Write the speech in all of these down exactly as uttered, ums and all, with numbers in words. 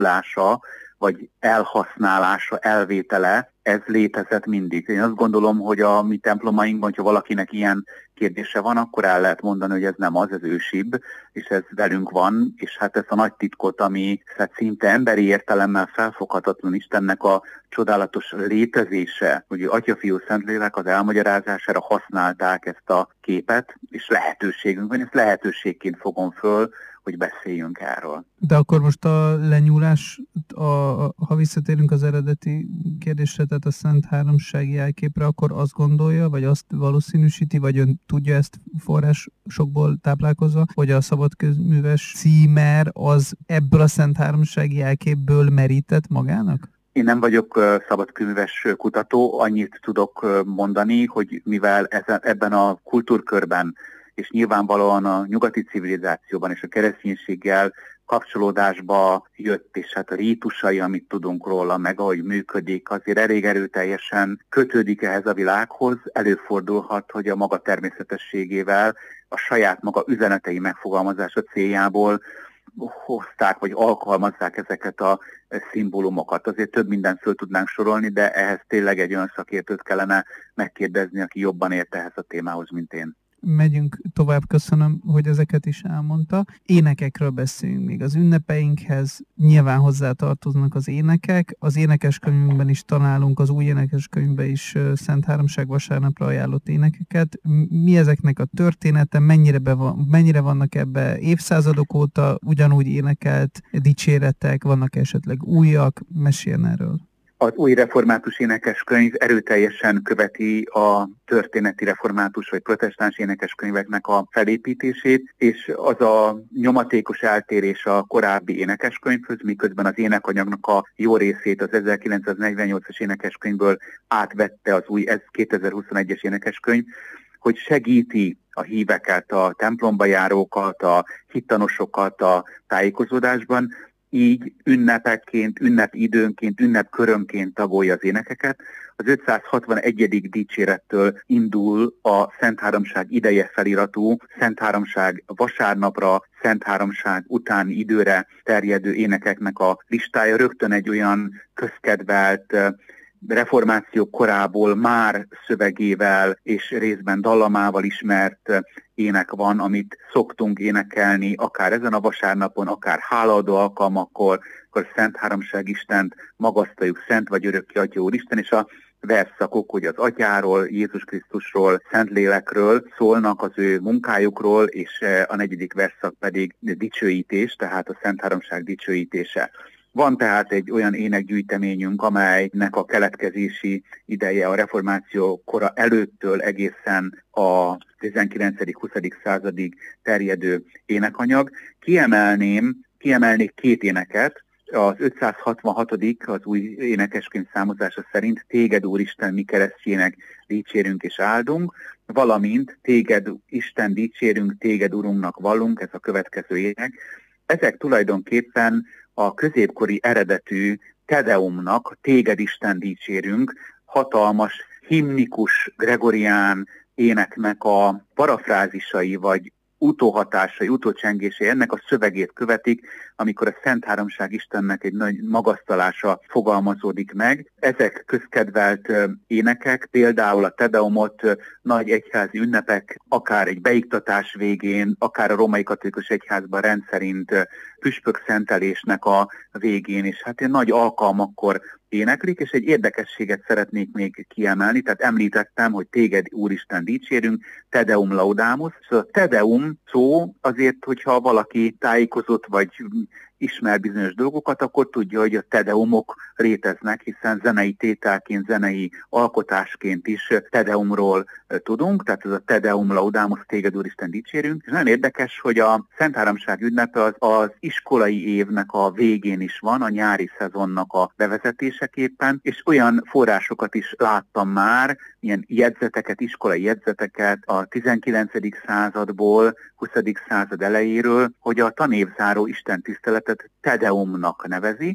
lenyúlása, vagy elhasználása, elvétele, ez létezett mindig. Én azt gondolom, hogy a mi templomainkban, ha valakinek ilyen kérdése van, akkor el lehet mondani, hogy ez nem az, ez ősibb, és ez velünk van, és hát ezt a nagy titkot, ami hát szinte emberi értelemmel felfoghatatlan Istennek a csodálatos létezése, hogy Atya, Fiú, Szentlélek az elmagyarázására használták ezt a képet, és lehetőségünk van, ezt lehetőségként fogom föl, hogy beszéljünk erről. De akkor most a lenyúlás, a, ha visszatérünk az eredeti kérdésre, tehát a Szent Háromsági jelképre, akkor azt gondolja, vagy azt valószínűsíti, vagy ön tudja ezt forrásokból táplálkozva, hogy a szabadkőműves címer az ebből a Szent Háromsági jelképből merített magának? Én nem vagyok szabadkőműves kutató, annyit tudok mondani, hogy mivel ebben a kultúrkörben és nyilvánvalóan a nyugati civilizációban és a kereszténységgel kapcsolódásba jött, és hát a rítusai, amit tudunk róla, meg ahogy működik, azért elég erőteljesen kötődik ehhez a világhoz, előfordulhat, hogy a maga természetességével, a saját maga üzenetei megfogalmazása céljából hozták, vagy alkalmazzák ezeket a szimbólumokat. Azért több mindent föl tudnánk sorolni, de ehhez tényleg egy olyan szakértőt kellene megkérdezni, aki jobban ért ehhez a témához, mint én. Megyünk tovább, köszönöm, hogy ezeket is elmondta. Énekekről beszéljünk még. Az ünnepeinkhez nyilván hozzá tartoznak az énekek. Az énekeskönyvünkben is találunk, az új énekeskönyvben is Szent Háromság vasárnapra ajánlott énekeket. Mi ezeknek a története, mennyire, be van, mennyire vannak ebbe évszázadok óta ugyanúgy énekelt dicséretek, vannak esetleg újak? Meséljen erről. Az új református énekeskönyv erőteljesen követi a történeti református vagy protestáns énekeskönyveknek a felépítését, és az a nyomatékos eltérés a korábbi énekeskönyvhöz, miközben az énekanyagnak a jó részét az ezerkilencszáznegyvennyolcas énekeskönyvből átvette az új kétezer-huszonegyes énekeskönyv, hogy segíti a híveket, a templomba járókat, a hittanosokat a tájékozódásban, így ünnepekként, ünnepidőnként, ünnepkörönként tagolja az énekeket. Az ötszázhatvanegyedik dicsérettől indul a Szent Háromság ideje feliratú, Szent Háromság vasárnapra, Szent Háromság utáni időre terjedő énekeknek a listája. Rögtön egy olyan közkedvelt, reformáció korából már szövegével és részben dallamával ismert ének van, amit szoktunk énekelni, akár ezen a vasárnapon, akár hálaadó alkalmakkor, akkor Szent Háromság Istent magasztaljuk, Szent vagy örökké Atya Úristen, és a versszakok, hogy az Atyáról, Jézus Krisztusról, Szentlélekről szólnak, az ő munkájukról, és a negyedik versszak pedig dicsőítés, tehát a Szent Háromság dicsőítése. Van tehát egy olyan énekgyűjteményünk, amelynek a keletkezési ideje a reformáció kora előttől egészen a tizenkilencedik-huszadik századig terjedő énekanyag. Kiemelném, kiemelnék két éneket. Az ötszázhatvanhatodik az új énekeskönyv számozása szerint Téged, Úristen, mi keresztjének dicsérünk és áldunk, valamint Téged, Isten, dicsérünk, Téged, Urunknak vallunk, ez a következő ének. Ezek tulajdonképpen a középkori eredetű Tedeumnak, Téged Isten dicsérünk, hatalmas, himnikus, gregorián éneknek a parafrázisai, vagy utóhatásai, utócsengései ennek a szövegét követik, amikor a Szent Háromság Istennek egy nagy magasztalása fogalmazódik meg. Ezek közkedvelt énekek, például a Tedeumot nagy egyházi ünnepek, akár egy beiktatás végén, akár a római katolikus egyházban rendszerint püspök szentelésnek a végén, és hát egy nagy alkalmakkor éneklik, és egy érdekességet szeretnék még kiemelni, tehát említettem, hogy Téged, Úristen, dicsérünk, Tedeum laudamus. Szóval a Tedeum szó azért, hogyha valaki tájékozott, vagy ismer bizonyos dolgokat, akkor tudja, hogy a tedeumok léteznek, hiszen zenei tételként, zenei alkotásként is tedeumról tudunk, tehát ez a Tedeum laudamus, Téged, Úristen, dicsérünk. És nagyon érdekes, hogy a Szent Háromság ünnepe az, az iskolai évnek a végén is van, a nyári szezonnak a bevezetéseképpen, és olyan forrásokat is láttam már, ilyen jegyzeteket, iskolai jegyzeteket a tizenkilencedik századból, huszadik század elejéről, hogy a tanévzáró istentiszteletet Tedeumnak nevezi.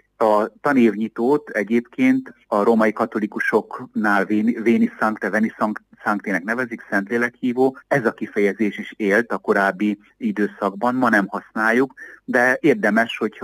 A tanévnyitót egyébként a római katolikusoknál Veni Sancte, Veni Sanctének nevezik, Szentlélekhívó. Ez a kifejezés is élt a korábbi időszakban, ma nem használjuk, de érdemes, hogyha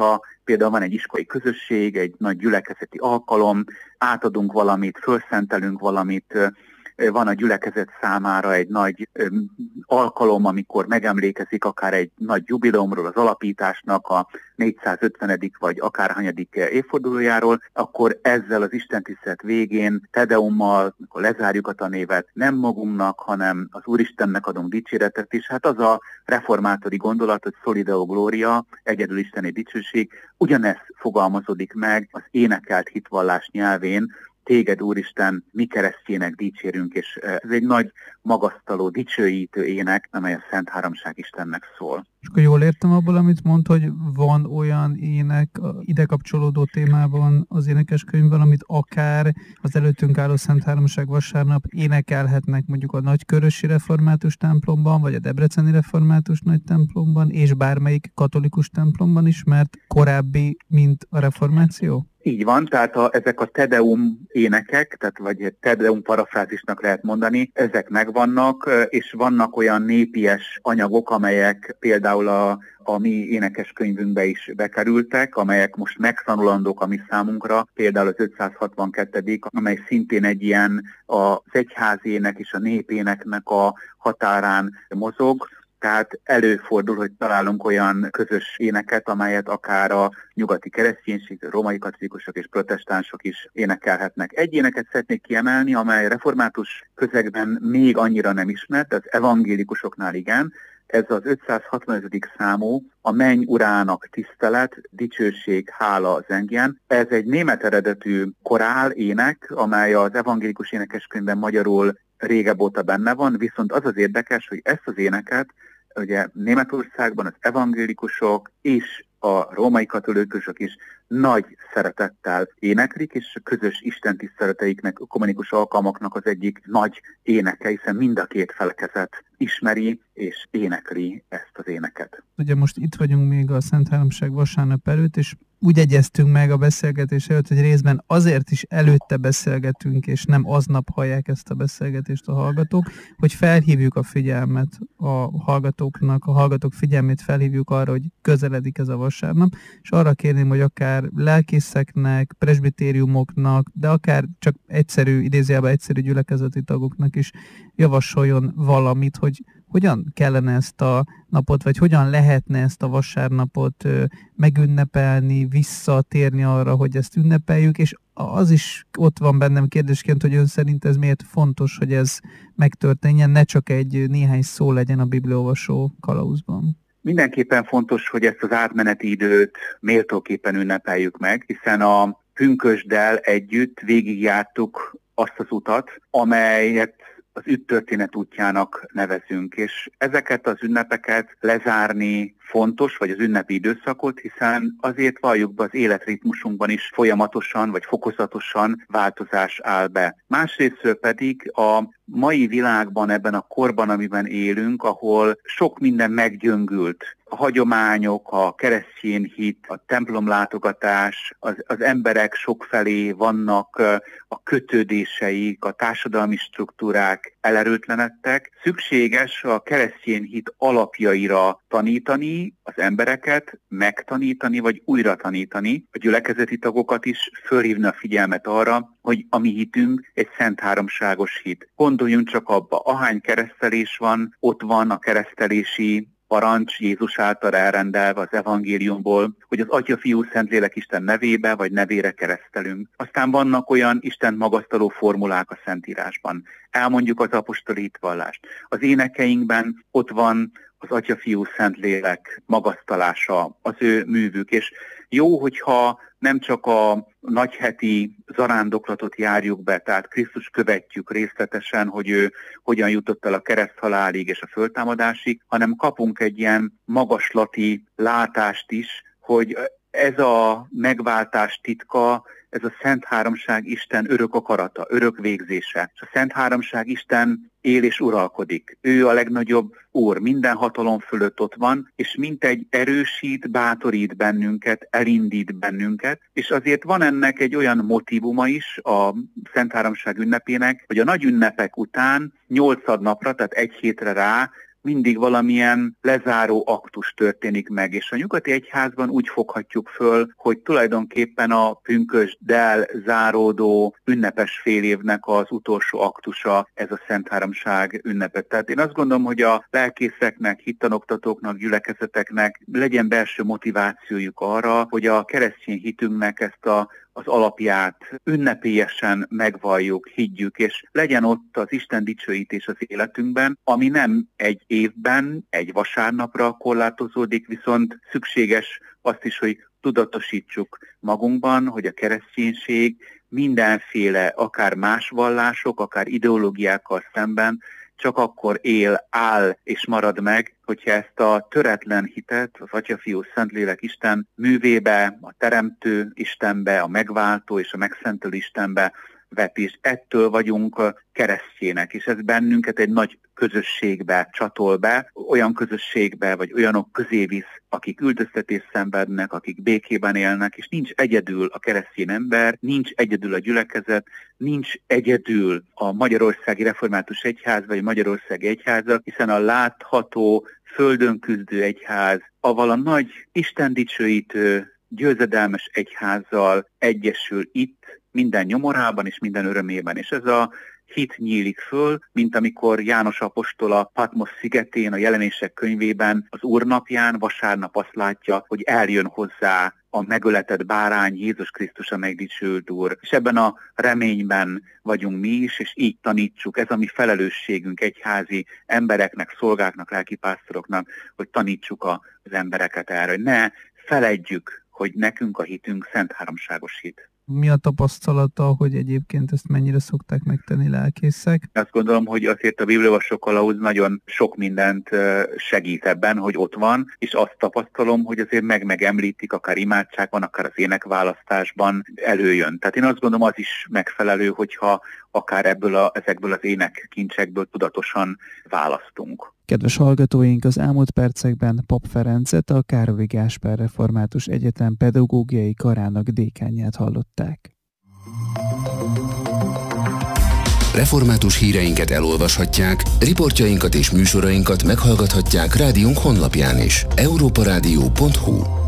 például van egy iskolai közösség, egy nagy gyülekezeti alkalom, átadunk valamit, fölszentelünk valamit, van a gyülekezet számára egy nagy alkalom, amikor megemlékezik akár egy nagy jubileumról, az alapításnak a négyszázötvenedik vagy akárhanyadik évfordulójáról, akkor ezzel az istentisztelet végén Tedeummal, amikor lezárjuk a tanévet, nem magunknak, hanem az Úristennek adunk dicséretet, és hát az a reformátori gondolat, hogy Soli Deo Gloria, egyedül isteni dicsőség, ugyanezt fogalmazódik meg az énekelt hitvallás nyelvén, téged, Úristen, mi keresztjének dicsérünk, és ez egy nagy magasztaló, dicsőítő ének, amely a Szent Háromság Istennek szól. És akkor jól értem abból, amit mond, hogy van olyan ének ide kapcsolódó témában az énekeskönyvben, amit akár az előttünk álló Szent Háromság vasárnap énekelhetnek mondjuk a Nagykörösi Református templomban, vagy a Debreceni Református Nagy templomban, és bármelyik katolikus templomban is, mert korábbi, mint a reformáció? Így van, tehát a, ezek a Tedeum énekek, tehát vagy Tedeum parafrázisnak lehet mondani, ezek megvannak, és vannak olyan népies anyagok, amelyek például a, a mi énekeskönyvünkbe is bekerültek, amelyek most megtanulandók a mi számunkra, például az ötszázhatvankettedik, amely szintén egy ilyen az egyházének és a népéneknek a határán mozog. Tehát előfordul, hogy találunk olyan közös éneket, amelyet akár a nyugati kereszténység, római katolikusok és protestánsok is énekelhetnek. Egy éneket szeretnék kiemelni, amely református közegben még annyira nem ismert, az evangélikusoknál igen. Ez az ötszázhatvanötödik számú, a Menny Urának tisztelet, dicsőség, hála zengjen. Ez egy német eredetű korál ének, amely az evangélikus énekeskönyvben magyarul régebb óta benne van, viszont az az érdekes, hogy ezt az éneket ugye Németországban az evangélikusok és a római katolikusok is nagy szeretettel éneklik, és a közös istentiszteleteiknek, ökumenikus alkalmaknak az egyik nagy éneke, hiszen mind a két felekezet ismeri és énekli ezt az éneket. Ugye most itt vagyunk még a Szent Háromság vasárnap előtt, és úgy egyeztünk meg a beszélgetés előtt, hogy részben azért is előtte beszélgetünk, és nem aznap hallják ezt a beszélgetést a hallgatók, hogy felhívjuk a figyelmet a hallgatóknak, a hallgatók figyelmét felhívjuk arra, hogy közeledik ez a vasárnap, és arra kérném, hogy akár lelkészeknek, presbitériumoknak, de akár csak egyszerű, idézőjelben egyszerű gyülekezeti tagoknak is javasoljon valamit, hogy hogyan kellene ezt a napot, vagy hogyan lehetne ezt a vasárnapot megünnepelni, visszatérni arra, hogy ezt ünnepeljük, és az is ott van bennem kérdésként, hogy ön szerint ez miért fontos, hogy ez megtörténjen, ne csak egy néhány szó legyen a bibliaolvasó kalauzban. Mindenképpen fontos, hogy ezt az átmeneti időt méltóképpen ünnepeljük meg, hiszen a pünkösddel együtt végigjártuk azt az utat, amelyet az üdvtörténet útjának nevezünk, és ezeket az ünnepeket lezárni fontos, vagy az ünnepi időszakot, hiszen azért valljuk be, az életritmusunkban is folyamatosan, vagy fokozatosan változás áll be. Másrésztről pedig a mai világban, ebben a korban, amiben élünk, ahol sok minden meggyöngült, a hagyományok, a keresztény hit, a templomlátogatás, az, az emberek sokfelé vannak a kötődéseik, a társadalmi struktúrák elerőtlenedtek. Szükséges a keresztény hit alapjaira tanítani az embereket, megtanítani, vagy újra tanítani, a gyülekezeti tagokat is, fölhívni a figyelmet arra, hogy a mi hitünk egy szent háromságos hit. Gondoljunk csak abba, ahány keresztelés van, ott van a keresztelési parancs Jézus által elrendelve az evangéliumból, hogy az Atya, Fiú, Szentlélek Isten nevébe vagy nevére keresztelünk. Aztán vannak olyan Isten magasztaló formulák a Szentírásban. Elmondjuk az apostoli hitvallást. Az énekeinkben ott van az Atya, Fiú, Szentlélek magasztalása, az ő művük, és jó, hogyha nem csak a nagyheti zarándoklatot járjuk be, tehát Krisztus követjük részletesen, hogy ő hogyan jutott el a kereszthalálig és a föltámadásig, hanem kapunk egy ilyen magaslati látást is, hogy ez a megváltás titka, ez a Szent Háromság Isten örök akarata, örök végzése. És a Szent Háromság Isten él és uralkodik. Ő a legnagyobb Úr, minden hatalom fölött ott van, és mintegy erősít, bátorít bennünket, elindít bennünket, és azért van ennek egy olyan motívuma is a Szent Háromság ünnepének, hogy a nagy ünnepek után nyolcad napra, tehát egy hétre rá mindig valamilyen lezáró aktus történik meg, és a nyugati egyházban úgy foghatjuk föl, hogy tulajdonképpen a pünkösddel záródó ünnepes fél évnek az utolsó aktusa ez a Szent Háromság ünnepet. Tehát én azt gondolom, hogy a lelkészeknek, hittanoktatóknak, gyülekezeteknek legyen belső motivációjuk arra, hogy a keresztény hitünknek ezt a az alapját ünnepélyesen megvalljuk, higgyük, és legyen ott az Isten dicsőítés az életünkben, ami nem egy évben, egy vasárnapra korlátozódik, viszont szükséges azt is, hogy tudatosítsuk magunkban, hogy a kereszténység mindenféle, akár más vallások, akár ideológiákkal szemben csak akkor él, áll és marad meg, hogyha ezt a töretlen hitet az Atya, Fiú, Szentlélek Isten művébe, a Teremtő Istenbe, a Megváltó és a Megszentelő Istenbe vet, és ettől vagyunk keresztjének, és ez bennünket egy nagy közösségbe csatol be, olyan közösségbe, vagy olyanok közé visz, akik üldöztetést szenvednek, akik békében élnek, és nincs egyedül a keresztény ember, nincs egyedül a gyülekezet, nincs egyedül a Magyarországi Református Egyház, vagy a Magyarországi Egyházak, hiszen a látható, földön küzdő egyház, avval a nagy istendicsőítő, győzedelmes egyházzal egyesül itt, minden nyomorában és minden örömében. És ez a hit nyílik föl, mint amikor János apostol a Patmos szigetén, a Jelenések könyvében az Úrnapján, vasárnap azt látja, hogy eljön hozzá a megöletett bárány, Jézus Krisztus a megdicsőült Úr. És ebben a reményben vagyunk mi is, és így tanítsuk. Ez a mi felelősségünk egyházi embereknek, szolgáknak, lelkipásztoroknak, hogy tanítsuk az embereket erre, hogy ne feledjük, hogy nekünk a hitünk szent háromságos hit. Mi a tapasztalata, hogy egyébként ezt mennyire szokták megtenni lelkészek? Azt gondolom, hogy azért a bibliolvasó kalauz nagyon sok mindent segít ebben, hogy ott van, és azt tapasztalom, hogy azért meg-megemlítik, akár imádságban, akár az énekválasztásban előjön. Tehát én azt gondolom, az is megfelelő, hogyha akár ebből a, ezekből az énekkincsekből tudatosan választunk. Kedves hallgatóink, az elmúlt percekben Pap Ferencet, a Károly Gáspár Református Egyetem pedagógiai karának dékánját hallották. Református híreinket elolvashatják, riportjainkat és műsorainkat meghallgathatják rádiónk honlapján is. európa rádió pont hu